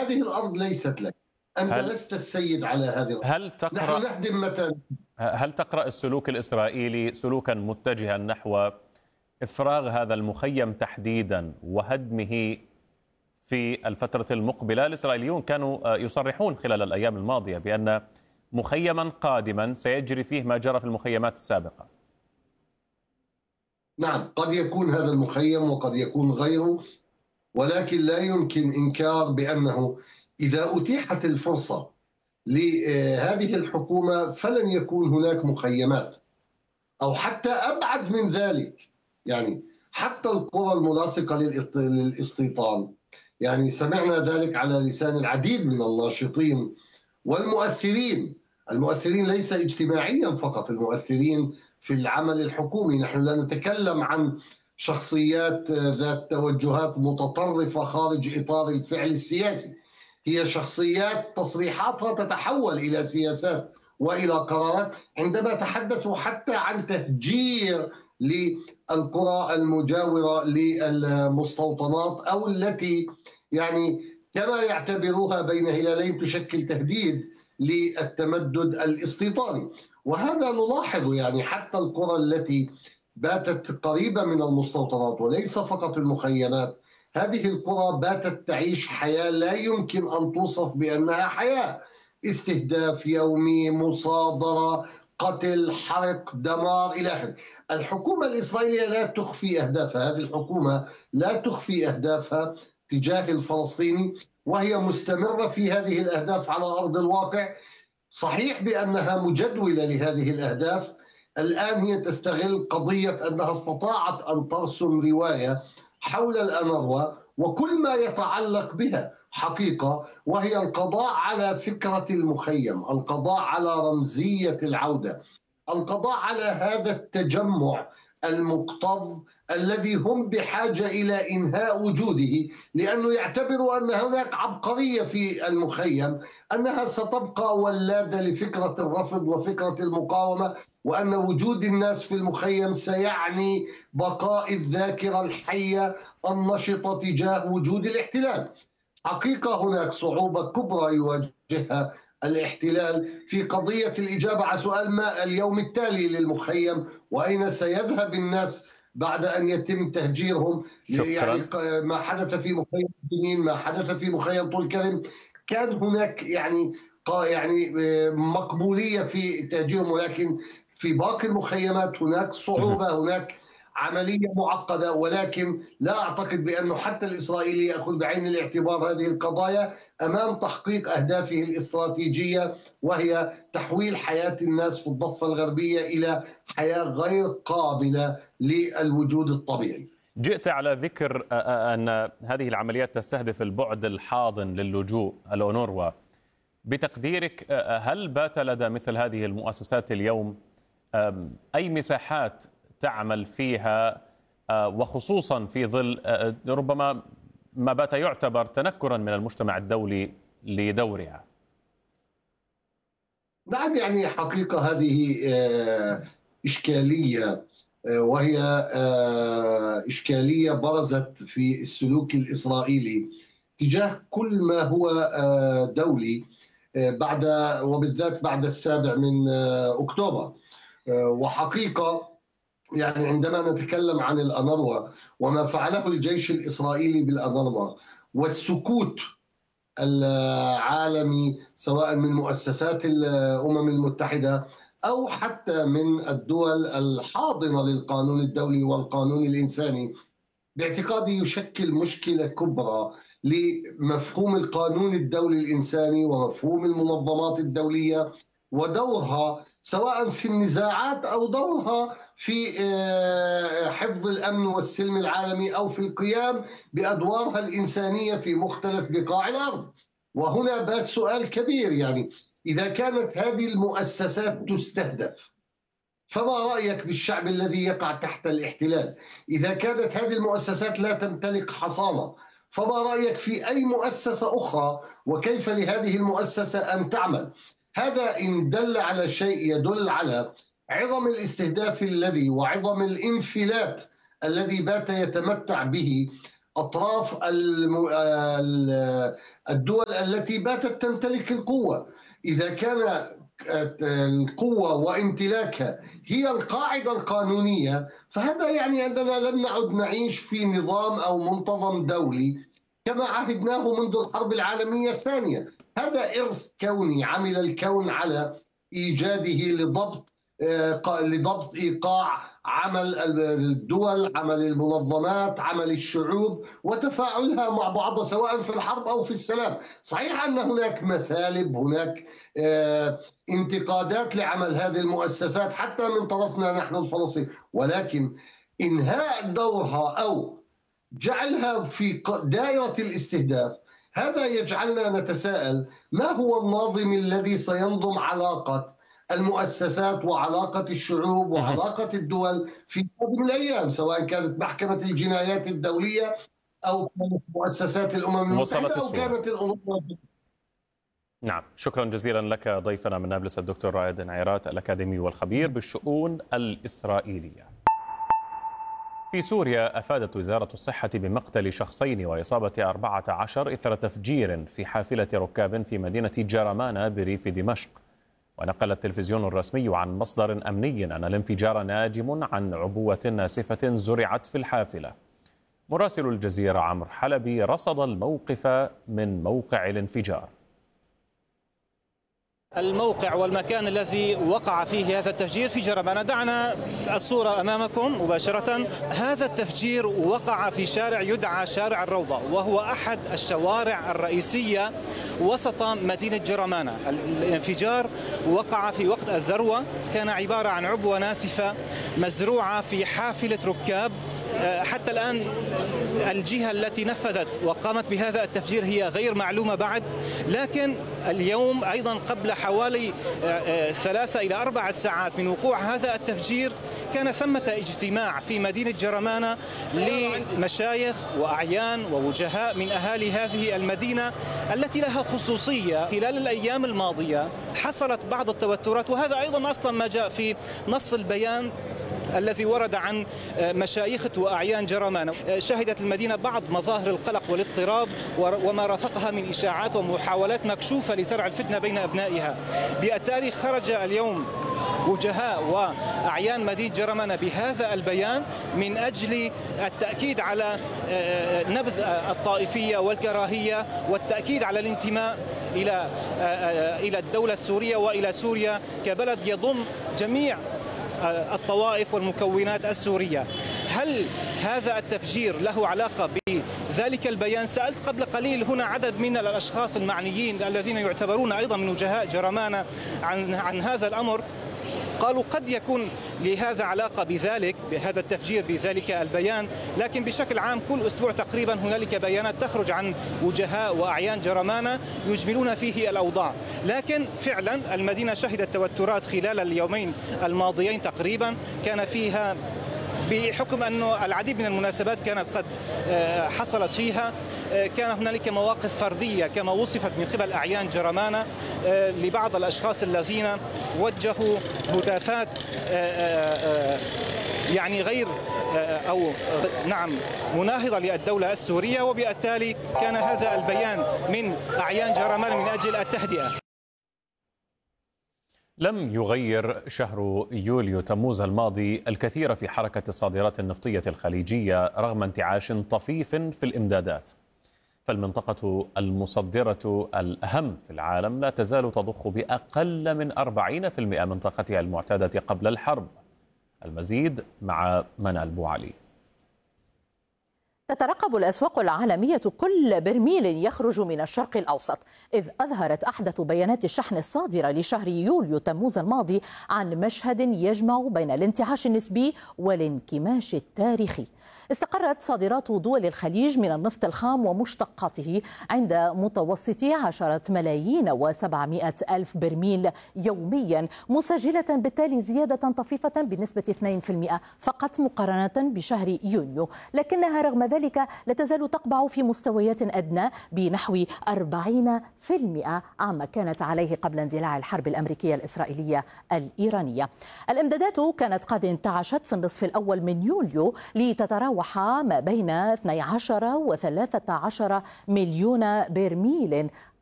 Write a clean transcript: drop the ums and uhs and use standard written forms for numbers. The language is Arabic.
هذه الأرض ليست لك، أنت هل لست السيد على هذه الأرض. هل نحن تقرأ نخدم مثلا. هل تقرأ السلوك الإسرائيلي سلوكا متجها نحو إفراغ هذا المخيم تحديدا وهدمه في الفترة المقبلة؟ الإسرائيليون كانوا يصرحون خلال الأيام الماضية بأن مخيما قادما سيجري فيه ما جرى في المخيمات السابقة. نعم، قد يكون هذا المخيم وقد يكون غيره، ولكن لا يمكن إنكار بأنه إذا أتيحت الفرصة لهذه الحكومة فلن يكون هناك مخيمات، أو حتى أبعد من ذلك. يعني حتى القرى الملاصقة للاستيطان، يعني سمعنا ذلك على لسان العديد من الناشطين والمؤثرين. المؤثرين ليس اجتماعيا فقط، المؤثرين في العمل الحكومي. نحن لا نتكلم عن شخصيات ذات توجهات متطرفة خارج إطار الفعل السياسي، هي شخصيات تصريحاتها تتحول إلى سياسات وإلى قرارات. عندما تحدثوا حتى عن تهجير للقرى المجاورة للمستوطنات، أو التي يعني كما يعتبروها بين هلالين تشكل تهديد للتمدد الاستيطاني. وهذا نلاحظ يعني حتى القرى التي باتت قريبة من المستوطنات وليس فقط المخيمات، هذه القرى باتت تعيش حياة لا يمكن أن توصف بأنها حياة. استهداف يومي، مصادرة، قتل، حرق، دمار إلى آخره. الحكومة الإسرائيلية لا تخفي أهدافها، هذه الحكومة لا تخفي أهدافها تجاه الفلسطيني، وهي مستمرة في هذه الأهداف على أرض الواقع. صحيح بأنها مجدولة لهذه الأهداف. الآن هي تستغل قضية أنها استطاعت أن ترسم رواية حول الأنروا وكل ما يتعلق بها حقيقة، وهي القضاء على فكرة المخيم، القضاء على رمزية العودة، القضاء على هذا التجمع المكتظ الذي هم بحاجة إلى إنهاء وجوده، لأنه يعتبروا أن هناك عبقرية في المخيم، أنها ستبقى ولادة لفكرة الرفض وفكرة المقاومة، وأن وجود الناس في المخيم سيعني بقاء الذاكرة الحية النشطة تجاه وجود الاحتلال. حقيقة هناك صعوبة كبرى يواجهها الاحتلال في قضية الإجابة على سؤال ما اليوم التالي للمخيم، وأين سيذهب الناس بعد أن يتم تهجيرهم. شكرا. يعني ما حدث في مخيم جنين، ما حدث في مخيم طول كرم، كان هناك يعني مقبولية في تهجيرهم، ولكن في باقي المخيمات هناك صعوبة، هناك عملية معقدة. ولكن لا أعتقد بأنه حتى الإسرائيلي يأخذ بعين الاعتبار هذه القضايا أمام تحقيق أهدافه الاستراتيجية، وهي تحويل حياة الناس في الضفة الغربية إلى حياة غير قابلة للوجود الطبيعي. جئت على ذكر أن هذه العمليات تستهدف البعد الحاضن للجوء الأونروا. بتقديرك هل بات لدى مثل هذه المؤسسات اليوم أي مساحات تعمل فيها، وخصوصا في ظل ربما ما بات يعتبر تنكرا من المجتمع الدولي لدورها؟ نعم، يعني حقيقة هذه إشكالية، وهي إشكالية برزت في السلوك الإسرائيلي تجاه كل ما هو دولي بعد، وبالذات بعد 7 أكتوبر. وحقيقة يعني عندما نتكلم عن الأنروا وما فعله الجيش الإسرائيلي بالأنروا والسكوت العالمي، سواء من مؤسسات الأمم المتحدة أو حتى من الدول الحاضنة للقانون الدولي والقانون الإنساني، باعتقادي يشكل مشكلة كبرى لمفهوم القانون الدولي الإنساني ومفهوم المنظمات الدولية ودورها، سواء في النزاعات أو دورها في حفظ الأمن والسلم العالمي أو في القيام بأدوارها الإنسانية في مختلف بقاع الأرض. وهنا بات سؤال كبير، يعني إذا كانت هذه المؤسسات تستهدف، فما رأيك بالشعب الذي يقع تحت الاحتلال؟ إذا كانت هذه المؤسسات لا تمتلك حصانة، فما رأيك في أي مؤسسة أخرى؟ وكيف لهذه المؤسسة أن تعمل؟ هذا إن دل على شيء يدل على عظم الاستهداف الذي وعظم الانفلات الذي بات يتمتع به أطراف الدول التي باتت تمتلك القوة. إذا كان القوة وامتلاكها هي القاعدة القانونية، فهذا يعني أننا لم نعد نعيش في نظام أو منتظم دولي كما عهدناه منذ الحرب العالمية الثانية. هذا إرث كوني عمل الكون على إيجاده لضبط إيقاع عمل الدول، عمل المنظمات، عمل الشعوب وتفاعلها مع بعضها سواء في الحرب أو في السلام. صحيح أن هناك مثالب، هناك انتقادات لعمل هذه المؤسسات حتى من طرفنا نحن الفلسطينيين، ولكن إنهاء دورها أو جعلها في دائرة الاستهداف هذا يجعلنا نتساءل ما هو الناظم الذي سينظم علاقة المؤسسات وعلاقة الشعوب وعلاقة الدول في قادم الأيام، سواء كانت محكمة الجنايات الدولية أو كانت مؤسسات الأمم المتحدة أو كانت الأمم. نعم، شكرا جزيلا لك ضيفنا من نابلس الدكتور رائد نعيرات الأكاديمي والخبير بالشؤون الإسرائيلية. في سوريا أفادت وزارة الصحة بمقتل شخصين وإصابة 14 إثر تفجير في حافلة ركاب في مدينة جرمانة بريف دمشق. ونقل التلفزيون الرسمي عن مصدر أمني أن الانفجار ناجم عن عبوة ناسفة زرعت في الحافلة. مراسل الجزيرة عمرو حلبي رصد الموقف من موقع الانفجار. الموقع والمكان الذي وقع فيه هذا التفجير في جرمانة. دعنا الصورة أمامكم مباشرة. هذا التفجير وقع في شارع يدعى شارع الروضة، وهو أحد الشوارع الرئيسية وسط مدينة جرمانة. الانفجار وقع في وقت الذروة، كان عبارة عن عبوة ناسفة مزروعة في حافلة ركاب. حتى الآن الجهة التي نفذت وقامت بهذا التفجير هي غير معلومة بعد، لكن اليوم أيضا قبل حوالي 3 إلى 4 ساعات من وقوع هذا التفجير كان ثمة اجتماع في مدينة جرمانة لمشايخ وأعيان ووجهاء من أهالي هذه المدينة التي لها خصوصية. خلال الأيام الماضية حصلت بعض التوترات، وهذا أيضا أصلا ما جاء في نص البيان الذي ورد عن مشايخ وأعيان جرمانة. شهدت المدينة بعض مظاهر القلق والاضطراب وما رافقها من إشاعات ومحاولات مكشوفة لزرع الفتنة بين أبنائها. بالتالي خرج اليوم وجهاء وأعيان مدينة جرمانة بهذا البيان من أجل التأكيد على نبذ الطائفية والكراهية والتأكيد على الانتماء إلى الدولة السورية وإلى سوريا كبلد يضم جميع الطوائف والمكونات السورية. هل هذا التفجير له علاقة بذلك البيان؟ سألت قبل قليل هنا عدد من الأشخاص المعنيين الذين يعتبرون أيضا من وجهاء جرمانة عن هذا الأمر. قالوا قد يكون لهذا علاقة بهذا التفجير بذلك البيان، لكن بشكل عام كل أسبوع تقريبا هنالك بيانات تخرج عن وجهاء وأعيان جرمانة يجملون فيه الأوضاع. لكن فعلا المدينة شهدت توترات خلال اليومين الماضيين تقريبا، كان فيها بحكم أنه العديد من المناسبات كانت قد حصلت فيها، كان هنالك مواقف فردية كما وصفت من قبل أعيان جرمانة لبعض الأشخاص الذين وجهوا هتافات يعني غير أو نعم مناهضة للدولة السورية، وبالتالي كان هذا البيان من أعيان جرمانة من أجل التهدئة. لم يغير شهر يوليو تموز الماضي الكثير في حركة الصادرات النفطية الخليجية رغم انتعاش طفيف في الإمدادات، فالمنطقة المصدرة الأهم في العالم لا تزال تضخ بأقل من 40% من طاقتها المعتادة قبل الحرب. المزيد مع منال بوعلي. تترقب الأسواق العالمية كل برميل يخرج من الشرق الأوسط، إذ أظهرت أحدث بيانات الشحن الصادرة لشهر يوليو تموز الماضي عن مشهد يجمع بين الانتعاش النسبي والانكماش التاريخي. استقرت صادرات دول الخليج من النفط الخام ومشتقاته عند متوسط 10 ملايين و700 ألف برميل يوميا، مسجلة بالتالي زيادة طفيفة بنسبة 2% فقط مقارنة بشهر يونيو. لكنها رغم ذلك ذلك لا تزال تقبع في مستويات أدنى بنحو 40% عما كانت عليه قبل اندلاع الحرب الأمريكية الإسرائيلية الإيرانية. الإمدادات كانت قد انتعشت في النصف الأول من يوليو لتتراوح ما بين 12 و13 مليون برميل